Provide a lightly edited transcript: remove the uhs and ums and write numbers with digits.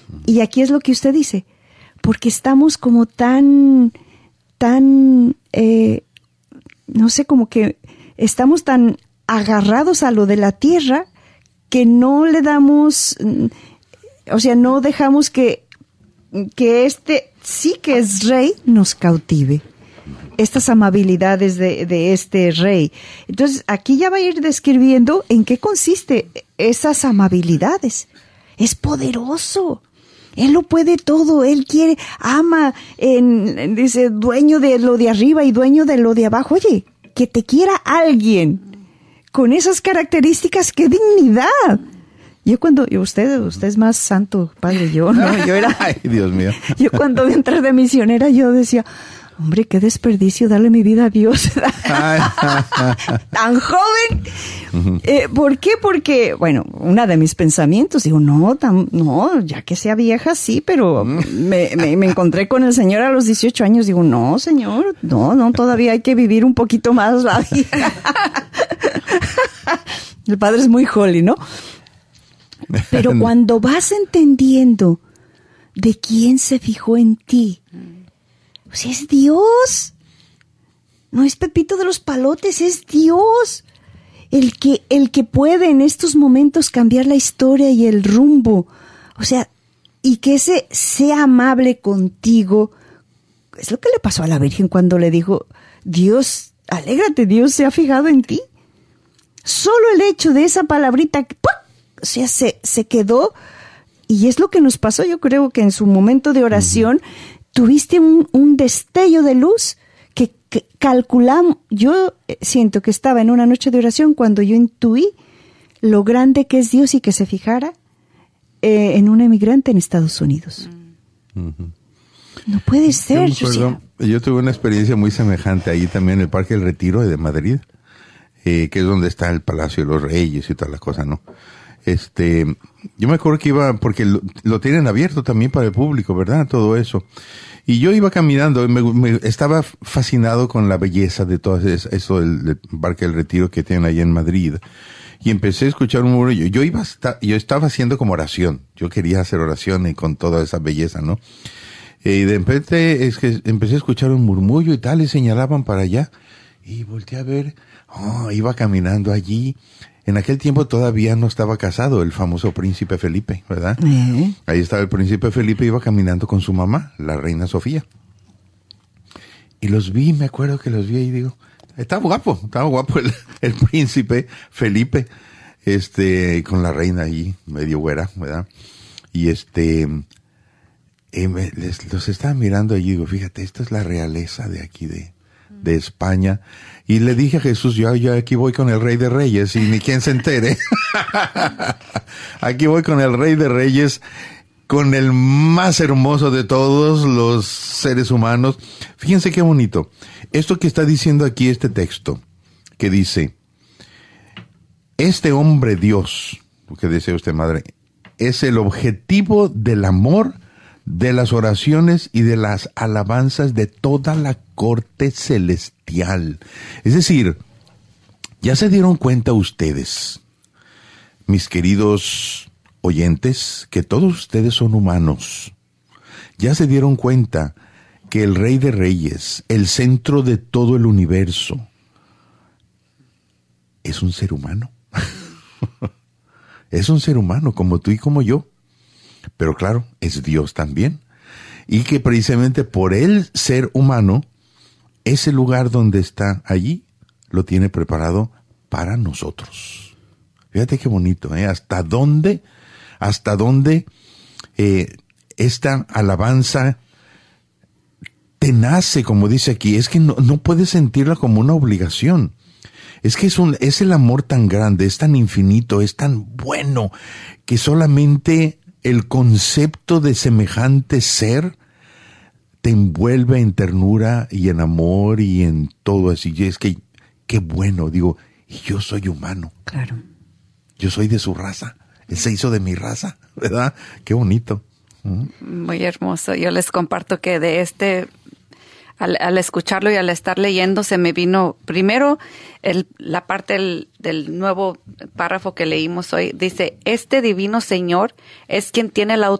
Y aquí es lo que usted dice, porque estamos como tan, no sé, como que estamos tan agarrados a lo de la tierra que no le damos, o sea, no dejamos que este sí que es rey nos cautive. Estas amabilidades de este rey. Entonces, aquí ya va a ir describiendo en qué consiste esas amabilidades. Es poderoso. Él lo puede todo. Él quiere, ama, dice, dueño de lo de arriba y dueño de lo de abajo. Oye, que te quiera alguien con esas características, ¡qué dignidad! Usted es más santo, padre, yo era... Ay, Dios mío. Yo cuando entré de misionera, yo decía, hombre, qué desperdicio darle mi vida a Dios. Tan joven. ¿Por qué? Porque, bueno, una de mis pensamientos, digo, no, ya que sea vieja, sí, pero me encontré con el Señor a los 18 años, digo, no, Señor, no, todavía hay que vivir un poquito más la vida. El Padre es muy holy, ¿no? Pero cuando vas entendiendo de quién se fijó en ti, o sea, es Dios. No es Pepito de los Palotes, es Dios. El que puede en estos momentos cambiar la historia y el rumbo. O sea, y que ese sea amable contigo. Es lo que le pasó a la Virgen cuando le dijo, Dios, alégrate, Dios se ha fijado en ti. Solo el hecho de esa palabrita, ¡pum!, o sea, se quedó, y es lo que nos pasó. Yo creo que en su momento de oración tuviste un destello de luz que calculamos. Yo siento que estaba en una noche de oración cuando yo intuí lo grande que es Dios y que se fijara en un emigrante en Estados Unidos. No puede ser. Yo tuve una experiencia muy semejante ahí también en el Parque del Retiro de Madrid, que es donde está el Palacio de los Reyes y todas las cosas, ¿no? Yo me acuerdo que iba, porque lo tienen abierto también para el público, ¿verdad? Todo eso. Y yo iba caminando, me estaba fascinado con la belleza de todo eso del Parque del Retiro que tienen ahí en Madrid. Y empecé a escuchar un murmullo. Yo estaba haciendo como oración. Yo quería hacer oración y con toda esa belleza, ¿no? Y de repente es que empecé a escuchar un murmullo y tal, y señalaban para allá. Y volteé a ver, iba caminando allí. En aquel tiempo todavía no estaba casado el famoso príncipe Felipe, ¿verdad? Ahí estaba el príncipe Felipe, iba caminando con su mamá, la reina Sofía. Y me acuerdo que los vi y digo, estaba guapo el príncipe Felipe, con la reina ahí, medio güera, ¿verdad? Y los estaba mirando allí y digo, fíjate, esta es la realeza de aquí de España. Y le dije a Jesús, yo aquí voy con el Rey de Reyes y ni quien se entere. Aquí voy con el Rey de Reyes, con el más hermoso de todos los seres humanos. Fíjense qué bonito. Esto que está diciendo aquí este texto, que dice, este hombre Dios, que desea usted, madre, es el objetivo del amor, de las oraciones y de las alabanzas de toda la corte celestial. Es decir, ya se dieron cuenta ustedes, mis queridos oyentes, que todos ustedes son humanos. Ya se dieron cuenta que el Rey de Reyes, el centro de todo el universo, es un ser humano. Es un ser humano como tú y como yo. Pero claro, es Dios también. Y que precisamente por él ser humano, ese lugar donde está allí, lo tiene preparado para nosotros. Fíjate qué bonito, ¿eh? Hasta dónde esta alabanza te nace, como dice aquí. Es que no puedes sentirla como una obligación. Es que es el amor tan grande, es tan infinito, es tan bueno, que solamente el concepto de semejante ser te envuelve en ternura y en amor y en todo así. Y es que, qué bueno, digo, y yo soy humano. Claro. Yo soy de su raza. Él se hizo de mi raza, ¿verdad? Qué bonito. Muy hermoso. Yo les comparto que al escucharlo y al estar leyendo, se me vino primero la parte del nuevo párrafo que leímos hoy. Dice, este divino Señor es quien tiene la